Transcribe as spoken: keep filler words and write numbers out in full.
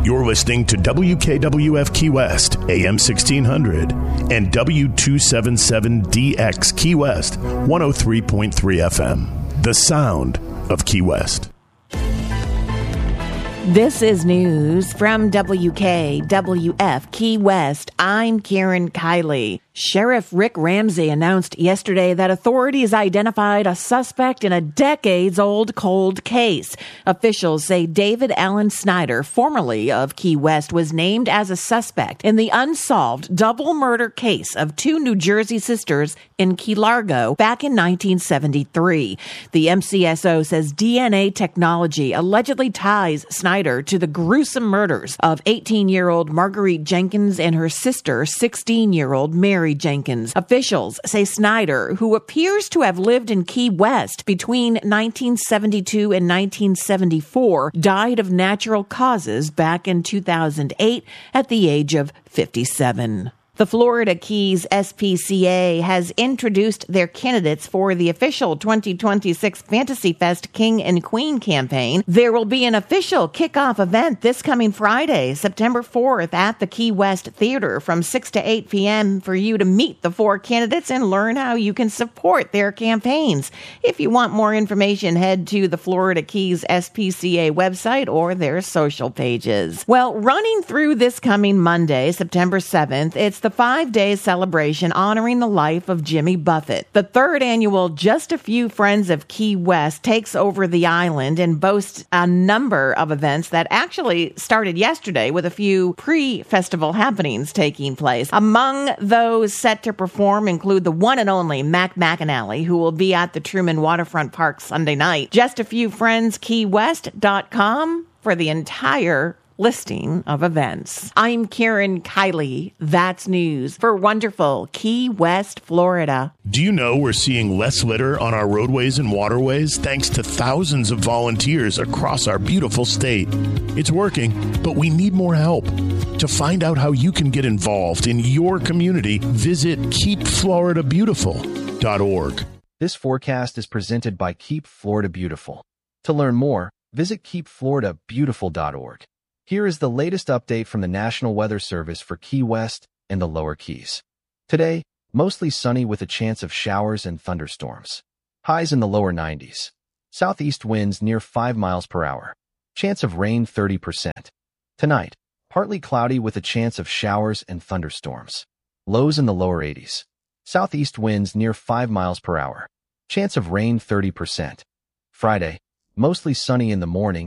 You're listening to W K W F Key West, A M sixteen hundred, and W two seventy-seven D X Key West, one oh three point three F M. The sound of Key West. This is news from W K W F Key West. I'm Karen Kiley. Sheriff Rick Ramsey announced yesterday that authorities identified a suspect in a decades-old cold case. Officials say David Allen Snyder, formerly of Key West, was named as a suspect in the unsolved double murder case of two New Jersey sisters in Key Largo back in nineteen seventy-three. The M C S O says D N A technology allegedly ties Snyder to the gruesome murders of eighteen-year-old Marguerite Jenkins and her sister, sixteen-year-old Mary Jenkins. Officials say Snyder, who appears to have lived in Key West between nineteen seventy-two and nineteen seventy-four, died of natural causes back in two thousand eight at the age of fifty-seven. The Florida Keys S P C A has introduced their candidates for the official twenty twenty-six Fantasy Fest King and Queen campaign. There will be an official kickoff event this coming Friday, September fourth, at the Key West Theater from six to eight p.m. for you to meet the four candidates and learn how you can support their campaigns. If you want more information, head to the Florida Keys S P C A website or their social pages. Well, running through this coming Monday, September seventh, it's the five-day celebration honoring the life of Jimmy Buffett. The third annual Just a Few Friends of Key West takes over the island and boasts a number of events that actually started yesterday with a few pre-festival happenings taking place. Among those set to perform include the one and only Mac McAnally, who will be at the Truman Waterfront Park Sunday night. Just a Few Friends Key West dot com for the entire listing of events. I'm Karen Kiley. That's news for wonderful Key West, Florida. Do you know we're seeing less litter on our roadways and waterways thanks to thousands of volunteers across our beautiful state? It's working, but we need more help. To find out how you can get involved in your community, visit keep florida beautiful dot org. This forecast is presented by Keep Florida Beautiful. To learn more, visit keep florida beautiful dot org. Here is the latest update from the National Weather Service for Key West and the Lower Keys. Today, mostly sunny with a chance of showers and thunderstorms. Highs in the lower nineties. Southeast winds near five miles per hour. Chance of rain thirty percent. Tonight, partly cloudy with a chance of showers and thunderstorms. Lows in the lower eighties. Southeast winds near five miles per hour. Chance of rain thirty percent. Friday, mostly sunny in the morning